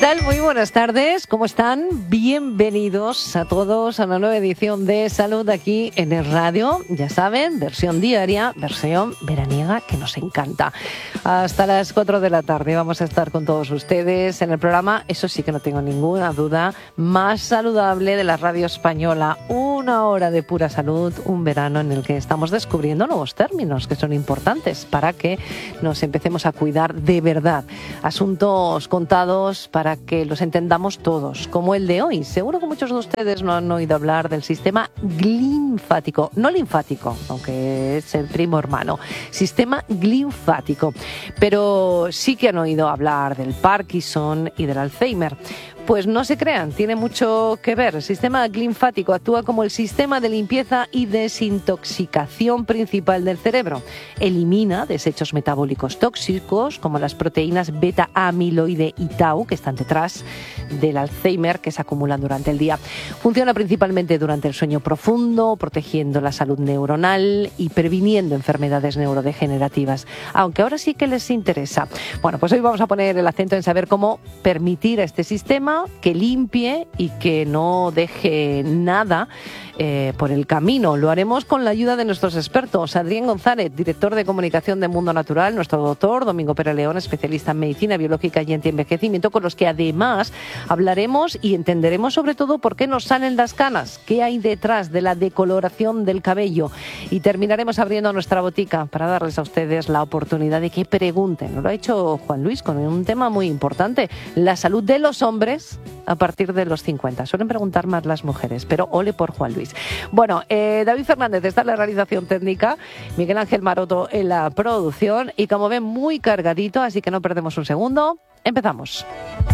tal? Muy buenas tardes, ¿cómo están? Bienvenidos a todos a una nueva edición de Salud aquí en el radio. Ya saben, versión diaria, versión veraniega que nos encanta. Hasta las 4 de la tarde vamos a estar con todos ustedes en el programa, eso sí que no tengo ninguna duda, más saludable de la radio española. Una hora de pura salud, un verano en el que estamos descubriendo nuevos términos que son importantes para que nos empecemos a cuidar de verdad. Asuntos contados para que los entendamos todos, como el de hoy. Seguro que muchos de ustedes no han oído hablar del sistema linfático, no linfático, aunque es el primo hermano, sistema linfático, pero sí que han oído hablar del Parkinson y del Alzheimer. Pues no se crean, tiene mucho que ver. El sistema linfático actúa como el sistema de limpieza y desintoxicación principal del cerebro. Elimina desechos metabólicos tóxicos como las proteínas beta-amiloide y tau que están detrás del Alzheimer que se acumulan durante el día. Funciona principalmente durante el sueño profundo, protegiendo la salud neuronal y previniendo enfermedades neurodegenerativas. Aunque ahora sí que les interesa. Bueno, pues hoy vamos a poner el acento en saber cómo permitir a este sistema que limpie y que no deje nada por el camino. Lo haremos con la ayuda de nuestros expertos. Adrián González, director de comunicación de Mundo Natural, nuestro doctor Domingo Pérez León, especialista en medicina biológica y antienvejecimiento, con los que además hablaremos y entenderemos sobre todo por qué nos salen las canas, qué hay detrás de la decoloración del cabello, y terminaremos abriendo nuestra botica para darles a ustedes la oportunidad de que pregunten. Lo ha hecho Juan Luis con un tema muy importante, la salud de los hombres a partir de los 50. Suelen preguntar más las mujeres, pero ole por Juan Luis. Bueno, David Fernández está en la realización técnica, Miguel Ángel Maroto en la producción, y como ven, muy cargadito, así que no perdemos un segundo. Empezamos.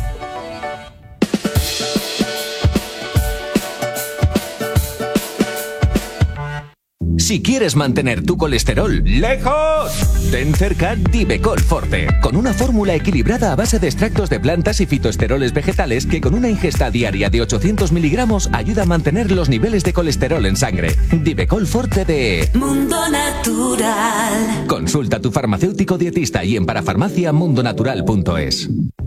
Si quieres mantener tu colesterol lejos, ten cerca Divecol Forte, con una fórmula equilibrada a base de extractos de plantas y fitoesteroles vegetales que con una ingesta diaria de 800 miligramos ayuda a mantener los niveles de colesterol en sangre. Divecol Forte de Mundo Natural. Consulta a tu farmacéutico dietista y en parafarmacia mundonatural.es.